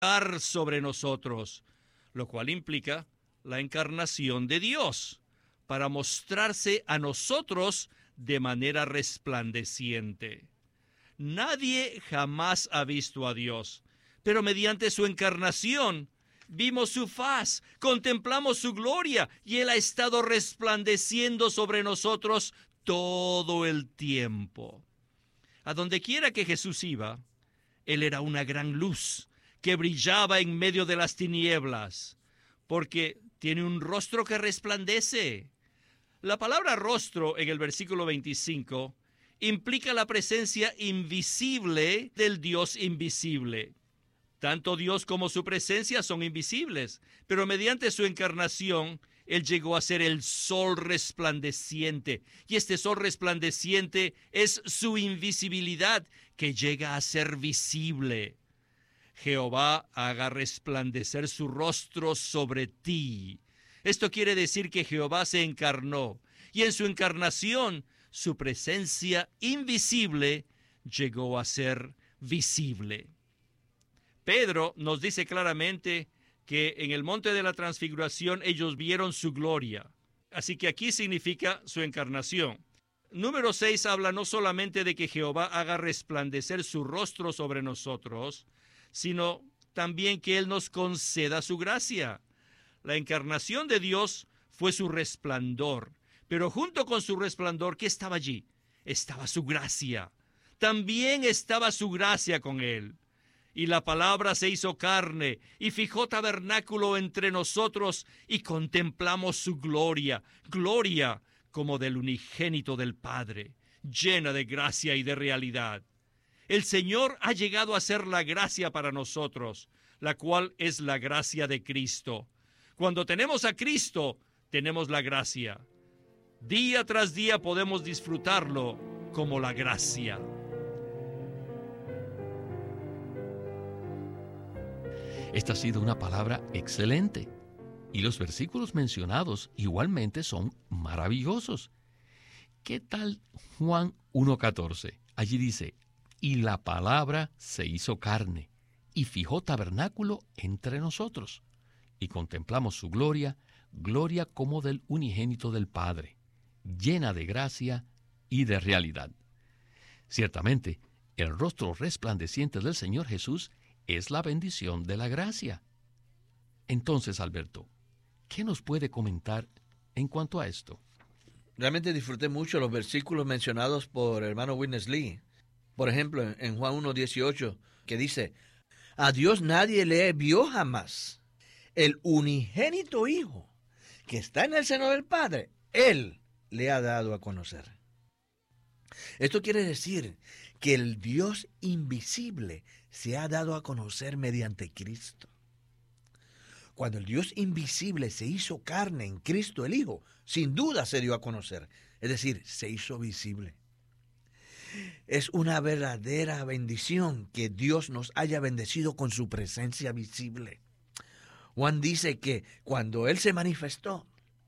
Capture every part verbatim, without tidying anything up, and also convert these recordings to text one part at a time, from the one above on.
sobre nosotros, lo cual implica la encarnación de Dios, para mostrarse a nosotros de manera resplandeciente. Nadie jamás ha visto a Dios, pero mediante su encarnación vimos su faz, contemplamos su gloria, y Él ha estado resplandeciendo sobre nosotros todo el tiempo. A donde quiera que Jesús iba, Él era una gran luz que brillaba en medio de las tinieblas, porque tiene un rostro que resplandece. La palabra rostro en el versículo veinticinco implica la presencia invisible del Dios invisible. Tanto Dios como su presencia son invisibles, pero mediante su encarnación, Él llegó a ser el sol resplandeciente, y este sol resplandeciente es su invisibilidad que llega a ser visible. Jehová haga resplandecer su rostro sobre ti. Esto quiere decir que Jehová se encarnó, y en su encarnación, su presencia invisible llegó a ser visible. Pedro nos dice claramente que en el monte de la transfiguración ellos vieron su gloria. Así que aquí significa su encarnación. Número seis habla no solamente de que Jehová haga resplandecer su rostro sobre nosotros, sino también que Él nos conceda su gracia. La encarnación de Dios fue su resplandor, pero junto con su resplandor, ¿qué estaba allí? Estaba su gracia. También estaba su gracia con Él. Y la palabra se hizo carne y fijó tabernáculo entre nosotros, y contemplamos su gloria, gloria como del unigénito del Padre, llena de gracia y de realidad. El Señor ha llegado a ser la gracia para nosotros, la cual es la gracia de Cristo. Cuando tenemos a Cristo, tenemos la gracia. Día tras día podemos disfrutarlo como la gracia. Esta ha sido una palabra excelente, y los versículos mencionados igualmente son maravillosos. ¿Qué tal Juan uno catorce? Allí dice: y la palabra se hizo carne, y fijó tabernáculo entre nosotros, y contemplamos su gloria, gloria como del unigénito del Padre, llena de gracia y de realidad. Ciertamente, el rostro resplandeciente del Señor Jesús es la bendición de la gracia. Entonces, Alberto, ¿qué nos puede comentar en cuanto a esto? Realmente disfruté mucho los versículos mencionados por el hermano Witness Lee. Por ejemplo, en Juan uno dieciocho, que dice: a Dios nadie le vio jamás. El unigénito Hijo, que está en el seno del Padre, Él le ha dado a conocer. Esto quiere decir que el Dios invisible se ha dado a conocer mediante Cristo. Cuando el Dios invisible se hizo carne en Cristo el Hijo, sin duda se dio a conocer, es decir, se hizo visible. Es una verdadera bendición que Dios nos haya bendecido con su presencia visible. Juan dice que cuando Él se manifestó,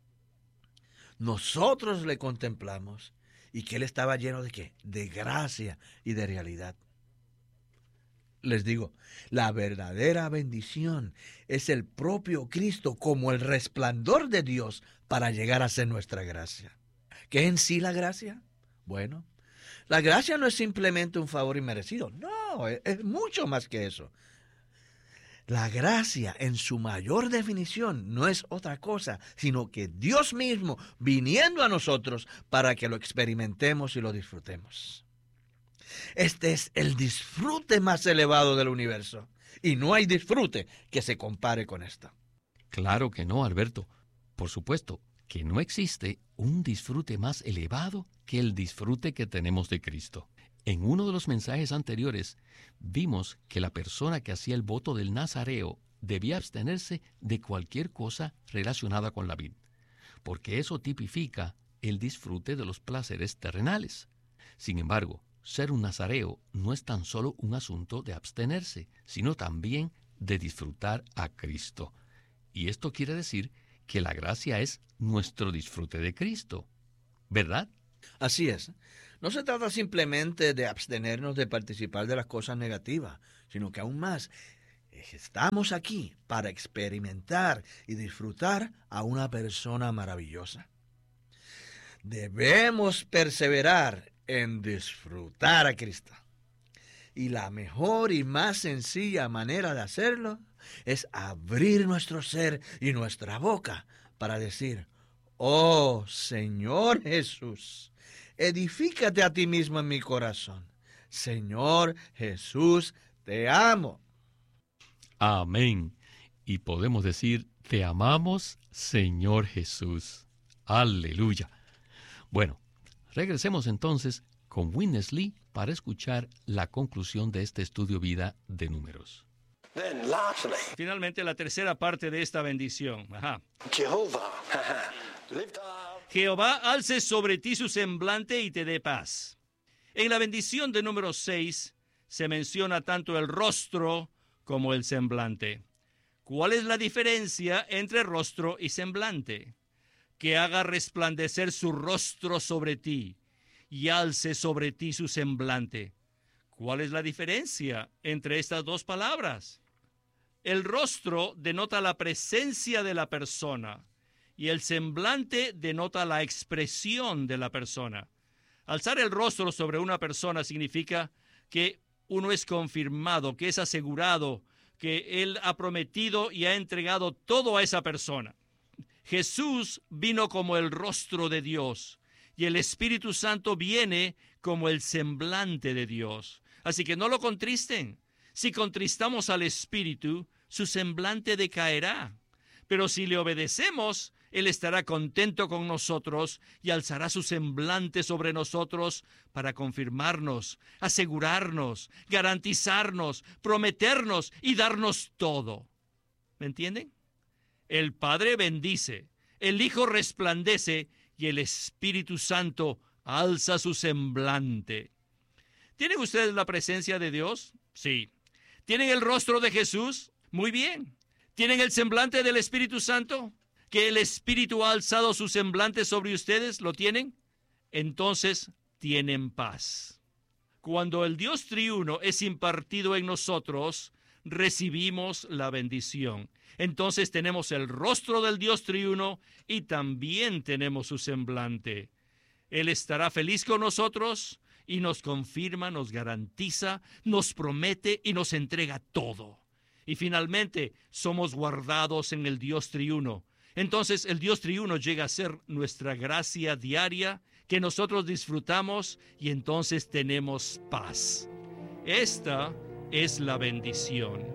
nosotros le contemplamos, y que Él estaba lleno de ¿qué? De gracia y de realidad. Les digo, la verdadera bendición es el propio Cristo como el resplandor de Dios para llegar a ser nuestra gracia. ¿Qué es en sí la gracia? Bueno, la gracia no es simplemente un favor inmerecido. No, es, es mucho más que eso. La gracia en su mayor definición no es otra cosa, sino que Dios mismo viniendo a nosotros para que lo experimentemos y lo disfrutemos. Este es el disfrute más elevado del universo, y no hay disfrute que se compare con esto. Claro que no, Alberto. Por supuesto que no existe un disfrute más elevado que el disfrute que tenemos de Cristo. En uno de los mensajes anteriores vimos que la persona que hacía el voto del Nazareo debía abstenerse de cualquier cosa relacionada con la vid, porque eso tipifica el disfrute de los placeres terrenales. Sin embargo, ser un nazareo no es tan solo un asunto de abstenerse, sino también de disfrutar a Cristo. Y esto quiere decir que la gracia es nuestro disfrute de Cristo, ¿verdad? Así es. No se trata simplemente de abstenernos de participar de las cosas negativas, sino que aún más, Estamos aquí para experimentar y disfrutar a una persona maravillosa. Debemos perseverar en disfrutar a Cristo. Y la mejor y más sencilla manera de hacerlo es abrir nuestro ser y nuestra boca para decir: oh Señor Jesús, edifícate a ti mismo en mi corazón. Señor Jesús, te amo. Amén. Y podemos decir: te amamos, Señor Jesús. Aleluya. Bueno, regresemos entonces con Witness Lee para escuchar la conclusión de este estudio vida de Números. Then lastly, Finalmente, la tercera parte de esta bendición. Ajá. Jehovah lift up. Jehová alce sobre ti su semblante y te dé paz. En la bendición de número seis se menciona tanto el rostro como el semblante. ¿Cuál es la diferencia entre rostro y semblante? Que haga resplandecer su rostro sobre ti y alce sobre ti su semblante. ¿Cuál es la diferencia entre estas dos palabras? El rostro denota la presencia de la persona y el semblante denota la expresión de la persona. Alzar el rostro sobre una persona significa que uno es confirmado, que es asegurado, que Él ha prometido y ha entregado todo a esa persona. Jesús vino como el rostro de Dios y el Espíritu Santo viene como el semblante de Dios. Así que no lo contristen. Si contristamos al Espíritu, su semblante decaerá. Pero si le obedecemos, Él estará contento con nosotros y alzará su semblante sobre nosotros para confirmarnos, asegurarnos, garantizarnos, prometernos y darnos todo. ¿Me entienden? El Padre bendice, el Hijo resplandece y el Espíritu Santo alza su semblante. ¿Tienen ustedes la presencia de Dios? Sí. ¿Tienen el rostro de Jesús? Muy bien. ¿Tienen el semblante del Espíritu Santo? ¿Que el Espíritu ha alzado su semblante sobre ustedes? ¿Lo tienen? Entonces tienen paz. Cuando el Dios triuno es impartido en nosotros, recibimos la bendición. Entonces tenemos el rostro del Dios triuno y también tenemos su semblante. Él estará feliz con nosotros y nos confirma, nos garantiza, nos promete y nos entrega todo. Y finalmente somos guardados en el Dios triuno. Entonces el Dios triuno llega a ser nuestra gracia diaria que nosotros disfrutamos y entonces tenemos paz. Esta es la bendición.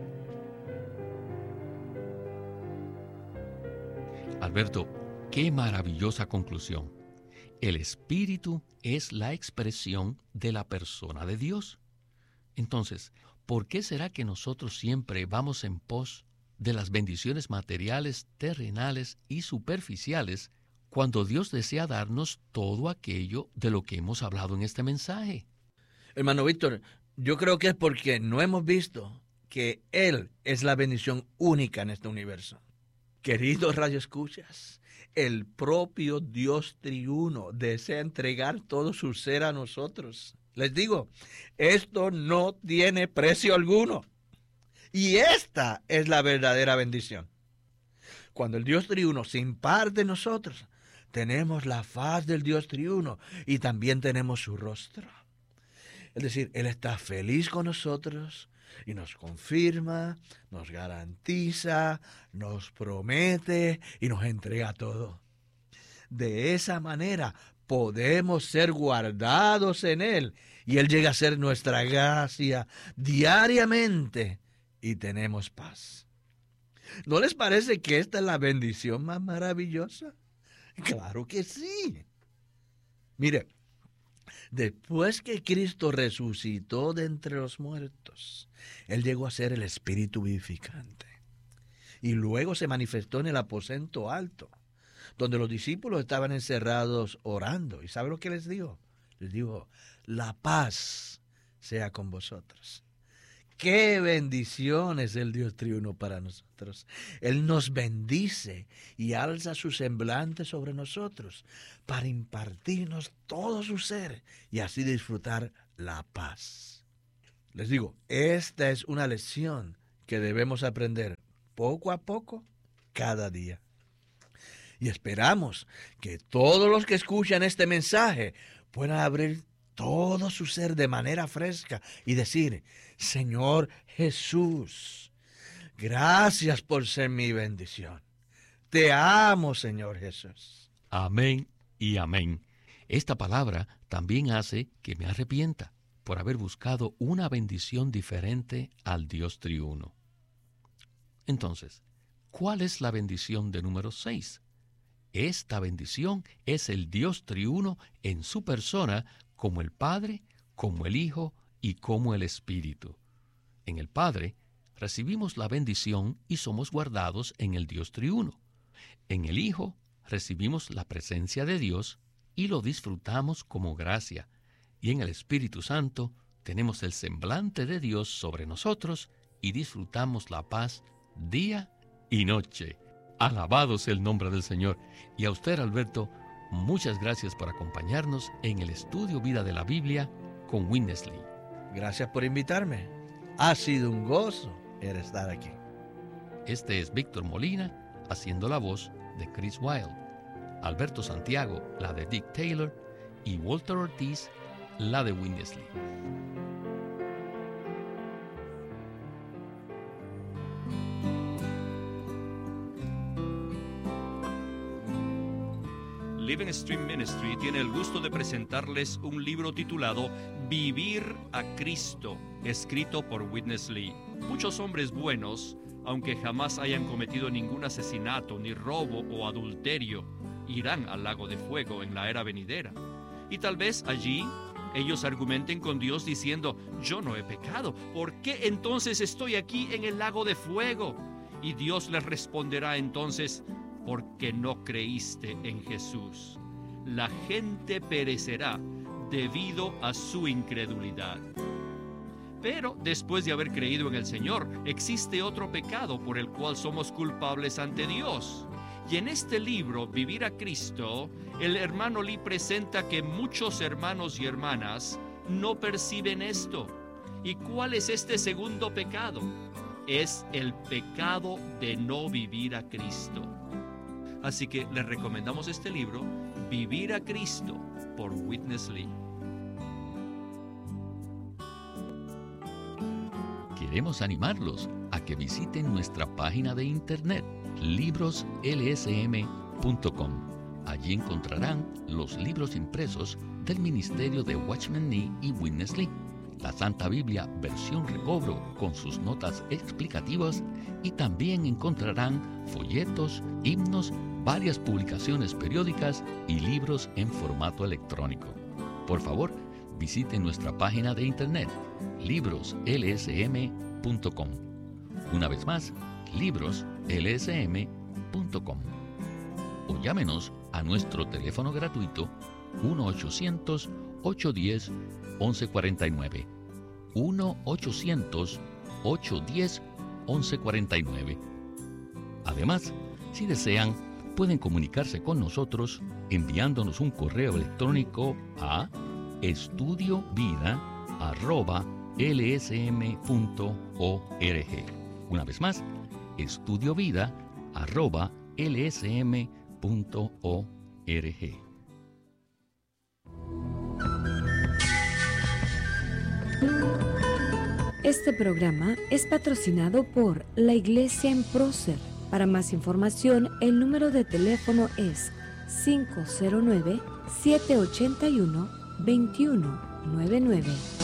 Alberto, qué maravillosa conclusión. El Espíritu es la expresión de la persona de Dios. Entonces, ¿por qué será que nosotros siempre vamos en pos de las bendiciones materiales, terrenales y superficiales cuando Dios desea darnos todo aquello de lo que hemos hablado en este mensaje? Hermano Víctor, yo creo que es porque no hemos visto que Él es la bendición única en este universo. Queridos radioescuchas, el propio Dios triuno desea entregar todo su ser a nosotros. Les digo, esto no tiene precio alguno. Y esta es la verdadera bendición. Cuando el Dios triuno se imparte en nosotros, tenemos la faz del Dios triuno y también tenemos su rostro. Es decir, Él está feliz con nosotros y nos confirma, nos garantiza, nos promete y nos entrega todo. De esa manera podemos ser guardados en Él y Él llega a ser nuestra gracia diariamente y tenemos paz. ¿No les parece que esta es la bendición más maravillosa? Claro que sí. Mire, después que Cristo resucitó de entre los muertos, Él llegó a ser el Espíritu vivificante. Y luego se manifestó en el aposento alto, donde los discípulos estaban encerrados orando. ¿Y sabe lo que les dijo? Les dijo, la paz sea con vosotros. ¡Qué bendición es el Dios triuno para nosotros! Él nos bendice y alza su semblante sobre nosotros para impartirnos todo su ser y así disfrutar la paz. Les digo, esta es una lección que debemos aprender poco a poco, cada día. Y esperamos que todos los que escuchan este mensaje puedan abrir todo su ser de manera fresca y decir: Señor Jesús, gracias por ser mi bendición. Te amo, Señor Jesús. Amén y amén. Esta palabra también hace que me arrepienta por haber buscado una bendición diferente al Dios triuno. Entonces, ¿cuál es la bendición de número seis? Esta bendición es el Dios triuno en su persona, como el Padre, como el Hijo y como el Espíritu. En el Padre recibimos la bendición y somos guardados en el Dios triuno. En el Hijo recibimos la presencia de Dios y lo disfrutamos como gracia. Y en el Espíritu Santo tenemos el semblante de Dios sobre nosotros y disfrutamos la paz día y noche. Alabado sea el nombre del Señor. Y a usted, Alberto, muchas gracias por acompañarnos en el estudio Vida de la Biblia con Witness Lee. Gracias por invitarme. Ha sido un gozo el estar aquí. Este es Víctor Molina haciendo la voz de Chris Wilde, Alberto Santiago la de Dick Taylor y Walter Ortiz la de Witness Lee. Living Stream Ministry tiene el gusto de presentarles un libro titulado Vivir a Cristo, escrito por Witness Lee. Muchos hombres buenos, aunque jamás hayan cometido ningún asesinato, ni robo o adulterio, irán al lago de fuego en la era venidera. Y tal vez allí ellos argumenten con Dios diciendo: yo no he pecado, ¿por qué entonces estoy aquí en el lago de fuego? Y Dios les responderá entonces: porque no creíste en Jesús. La gente perecerá debido a su incredulidad. Pero después de haber creído en el Señor, existe otro pecado por el cual somos culpables ante Dios. Y en este libro, Vivir a Cristo, el hermano Lee presenta que muchos hermanos y hermanas no perciben esto. ¿Y cuál es este segundo pecado? Es el pecado de no vivir a Cristo. Así que les recomendamos este libro, Vivir a Cristo, por Witness Lee. Queremos animarlos a que visiten nuestra página de internet, libros l s m punto com. Allí encontrarán los libros impresos del ministerio de Watchman Nee y Witness Lee, la Santa Biblia versión recobro con sus notas explicativas, y también encontrarán folletos, himnos, varias publicaciones periódicas y libros en formato electrónico. Por favor, visiten nuestra página de internet, libros l s m punto com. Una vez más, libros l s m punto com. O llámenos a nuestro teléfono gratuito uno ochocientos, ochocientos diez, once cuarenta y nueve. uno ochocientos, ochocientos diez, once cuarenta y nueve. Además, si desean, pueden comunicarse con nosotros enviándonos un correo electrónico a estudiovida arroba l s m punto org. Una vez más, estudiovida arroba l s m punto org. Este programa es patrocinado por la Iglesia en Prócer. Para más información, el número de teléfono es cinco cero nueve, siete ocho uno, dos uno nueve nueve.